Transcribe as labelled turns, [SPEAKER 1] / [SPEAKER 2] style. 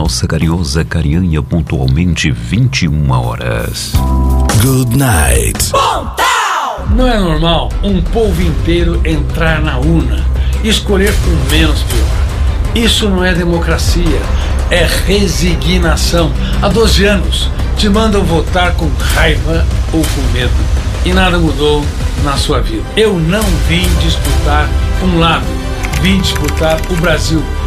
[SPEAKER 1] Nacional sacareou Zacarianha pontualmente 21 horas.
[SPEAKER 2] Good night.
[SPEAKER 3] Não é normal um povo inteiro entrar na urna e escolher o menos pior. Isso não é democracia, é resignação. Há 12 anos te mandam votar com raiva ou com medo e nada mudou na sua vida. Eu não vim disputar um lado, vim disputar o Brasil.